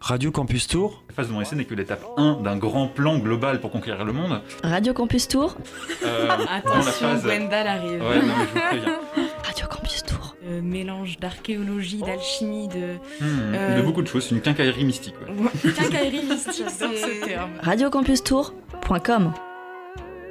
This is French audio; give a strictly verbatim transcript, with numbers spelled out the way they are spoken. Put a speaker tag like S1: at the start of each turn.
S1: Radio Campus Tour.
S2: La phase de mon essai n'est que l'étape un d'un grand plan global pour conquérir le monde.
S3: Radio Campus Tour.
S2: Euh,
S4: Attention,
S2: phase...
S4: Gwendal arrive.
S2: Ouais, non, mais je vous préviens.
S3: Radio Campus Tour.
S4: Euh, mélange d'archéologie, d'alchimie, de...
S2: Mmh,
S4: Euh,
S2: De beaucoup de choses, c'est une quincaillerie mystique. Ouais.
S4: Quincaillerie mystique, c'est ce terme.
S3: radio campus tour point com